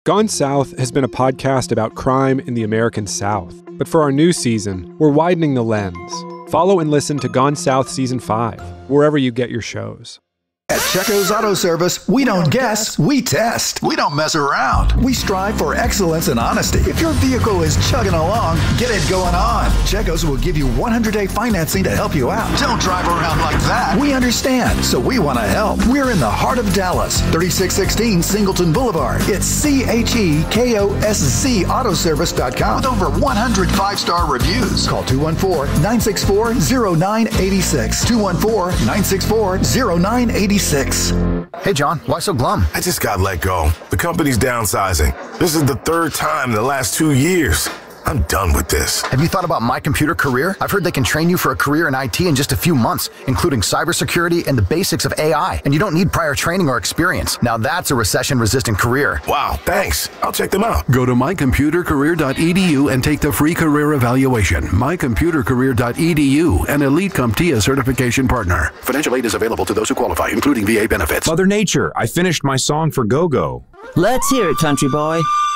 Gone South has been a podcast about crime in the American South. But for our new season, we're widening the lens. Follow and listen to Gone South Season 5, wherever you get your shows. At Checo's Auto Service, we don't guess, we test. We don't mess around. We strive for excellence and honesty. If your vehicle is chugging along, get it going on. Checo's will give you 100-day financing to help you out. Don't drive around like that. We understand, so we want to help. We're in the heart of Dallas, 3616 Singleton Boulevard. It's CHEKOSZ Autoservice.com with over 100 5-star reviews. Call 214-964-0986. 214-964-0986. Hey, John, why so glum? I just got let go. The company's downsizing. This is the third time in the last 2 years. I'm done with this. Have you thought about My Computer Career? I've heard they can train you for a career in IT in just a few months, including cybersecurity and the basics of AI. And you don't need prior training or experience. Now that's a recession-resistant career. Wow, thanks. I'll check them out. Go to mycomputercareer.edu and take the free career evaluation. Mycomputercareer.edu, an Elite CompTIA certification partner. Financial aid is available to those who qualify, including VA benefits. Mother Nature, I finished my song for Go-Go. Let's hear it, country boy.